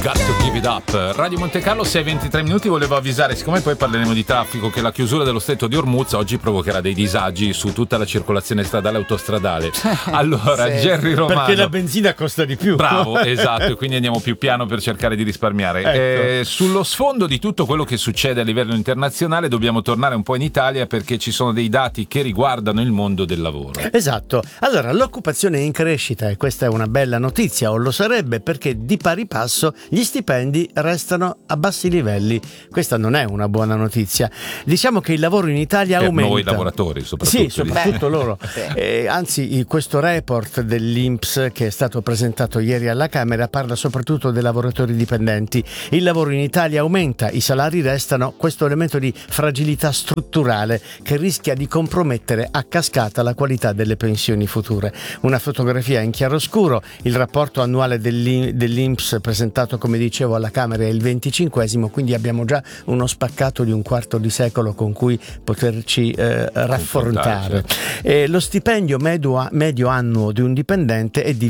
Got to give it up. Radio Monte Carlo 6:23 minuti. Volevo avvisare, siccome poi parleremo di traffico, che la chiusura dello stretto di Hormuz oggi provocherà dei disagi su tutta la circolazione stradale e autostradale. Allora, sì. Jerry Romano, perché la benzina costa di più. Bravo, esatto, e quindi andiamo più piano per cercare di risparmiare. Ecco. Sullo sfondo di tutto quello che succede a livello internazionale dobbiamo tornare un po' in Italia, perché ci sono dei dati che riguardano il mondo del lavoro. Esatto. Allora, l'occupazione è in crescita e questa è una bella notizia, o lo sarebbe, perché di pari passo gli stipendi restano a bassi livelli. Questa non è una buona notizia. Diciamo che il lavoro in Italia per aumenta. Noi lavoratori, soprattutto. Sì, soprattutto loro. Anzi, questo report dell'INPS che è stato presentato ieri alla Camera parla soprattutto dei lavoratori dipendenti. Il lavoro in Italia aumenta, i salari restano, questo elemento di fragilità strutturale che rischia di compromettere a cascata la qualità delle pensioni future. Una fotografia in chiaroscuro. Il rapporto annuale dell'INPS presentato, come dicevo, alla Camera è il 25esimo, quindi abbiamo già uno spaccato di un quarto di secolo con cui poterci raffrontare. Lo stipendio medio annuo di un dipendente è di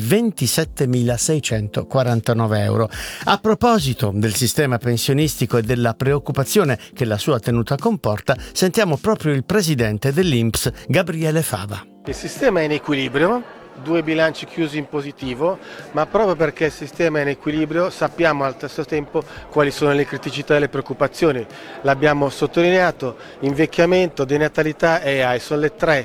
27.649 euro. A proposito del sistema pensionistico e della preoccupazione che la sua tenuta comporta, sentiamo proprio il presidente dell'INPS, Gabriele Fava. Il sistema è in equilibrio, 2 bilanci chiusi in positivo, ma proprio perché il sistema è in equilibrio sappiamo al stesso tempo quali sono le criticità e le preoccupazioni. L'abbiamo sottolineato: invecchiamento, denatalità e AI sono le tre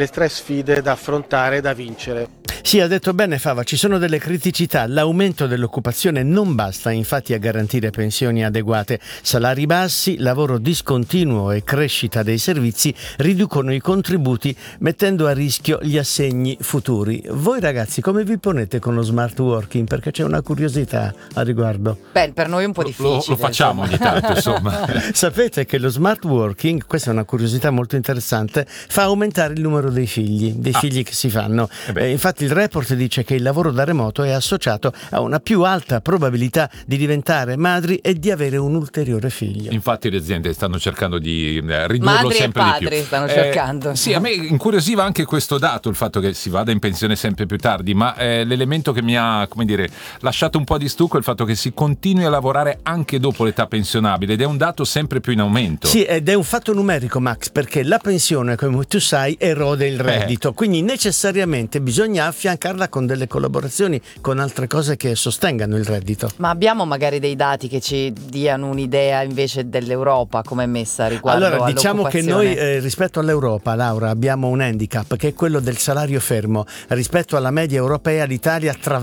sfide da affrontare e da vincere. Sì, ha detto bene Fava, ci sono delle criticità. L'aumento dell'occupazione non basta infatti a garantire pensioni adeguate. Salari bassi, lavoro discontinuo e crescita dei servizi riducono i contributi, mettendo a rischio gli assegni futuri. Voi ragazzi come vi ponete con lo smart working? Perché c'è una curiosità a riguardo. Beh, per noi è un po' difficile. Lo facciamo ogni tanto, insomma. Sapete che lo smart working, questa è una curiosità molto interessante, fa aumentare il numero dei figli che si fanno. Infatti il report dice che il lavoro da remoto è associato a una più alta probabilità di diventare madri e di avere un ulteriore figlio. Infatti le aziende stanno cercando di ridurlo madri sempre e di padri più. Stanno cercando. Sì, a me incuriosiva anche questo dato, il fatto che si vada in pensione sempre più tardi, ma l'elemento che mi ha, come dire, lasciato un po' di stucco è il fatto che si continui a lavorare anche dopo l'età pensionabile, ed è un dato sempre più in aumento. Sì, ed è un fatto numerico, Max, perché la pensione, come tu sai, erode il reddito, quindi necessariamente bisogna affiancarla con delle collaborazioni con altre cose che sostengano il reddito. Ma abbiamo magari dei dati che ci diano un'idea invece dell'Europa come è messa riguardo allora, diciamo che all'occupazione? noi rispetto all'Europa, Laura, abbiamo un handicap che è quello del salario fermo. Rispetto alla media europea, l'Italia tra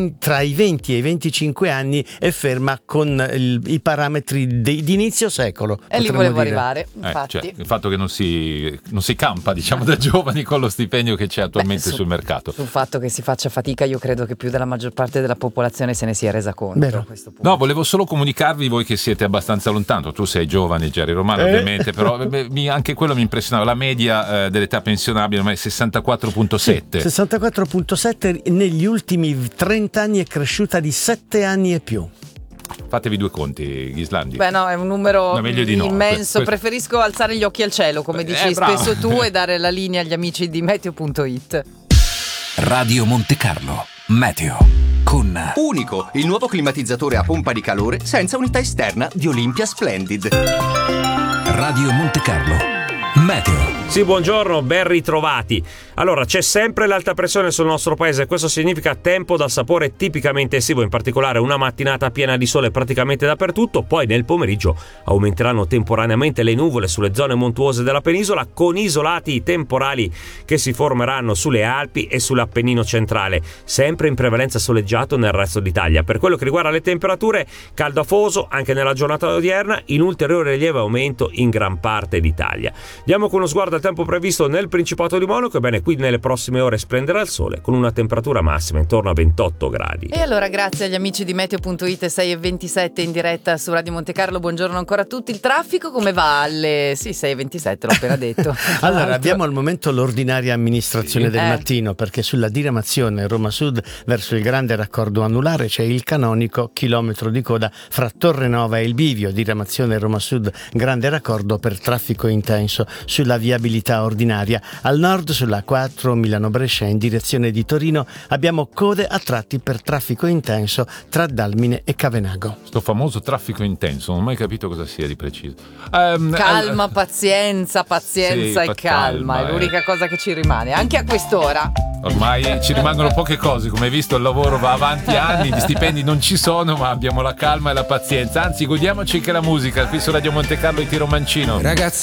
i 20 e i 25 anni è ferma con i parametri di inizio secolo. E lì volevo arrivare, infatti. Cioè, il fatto che non si campa, diciamo, da giovani con lo stipendio che c'è attualmente sul mercato. Sul fatto che si faccia fatica, io credo che più della maggior parte della popolazione se ne sia resa conto. Vero. A questo punto. No, volevo solo comunicarvi, voi che siete abbastanza lontano, tu sei giovane, Jerry Romano, ovviamente, però anche quello mi impressionava, la media dell'età pensionabile ormai è 64,7. Sì, 64,7 negli ultimi 30 anni è cresciuta di 7 anni e più. Fatevi due conti, Ghislandi. Beh no, è un numero immenso. No. Preferisco alzare gli occhi al cielo, come dici spesso tu, e dare la linea agli amici di Meteo.it. Radio Monte Carlo, Meteo, con Unico, il nuovo climatizzatore a pompa di calore senza unità esterna di Olympia Splendid. Radio Monte Carlo, Meteo. Sì, buongiorno, ben ritrovati. Allora, c'è sempre l'alta pressione sul nostro paese, questo significa tempo dal sapore tipicamente estivo, in particolare una mattinata piena di sole praticamente dappertutto, poi nel pomeriggio aumenteranno temporaneamente le nuvole sulle zone montuose della penisola, con isolati temporali che si formeranno sulle Alpi e sull'Appennino centrale, sempre in prevalenza soleggiato nel resto d'Italia. Per quello che riguarda le temperature, caldo afoso anche nella giornata odierna, in ulteriore lieve aumento in gran parte d'Italia. Diamo con uno sguardo al tempo previsto nel Principato di Monaco. Ebbene, qui nelle prossime ore splenderà il sole con una temperatura massima intorno a 28 gradi. E allora grazie agli amici di Meteo.it, 6:27 in diretta su Radio Monte Carlo. Buongiorno ancora a tutti. Il traffico come va alle 6:27, l'ho appena detto. Allora, abbiamo al momento l'ordinaria amministrazione del mattino, perché sulla diramazione Roma Sud verso il grande raccordo anulare c'è il canonico chilometro di coda fra Torrenova e il Bivio. Diramazione Roma Sud grande raccordo per traffico intenso. Sulla via viabilità ordinaria. Al nord, sulla 4 Milano-Brescia in direzione di Torino, abbiamo code a tratti per traffico intenso tra Dalmine e Cavenago. Sto famoso traffico intenso, non ho mai capito cosa sia di preciso. Calma, pazienza Sì, e calma, è l'unica cosa che ci rimane, anche a quest'ora. Ormai ci rimangono poche cose, come hai visto il lavoro va avanti anni, gli stipendi non ci sono, ma abbiamo la calma e la pazienza. Anzi, godiamoci anche la musica qui su Radio Monte Carlo e Tiro Mancino. Ragazzi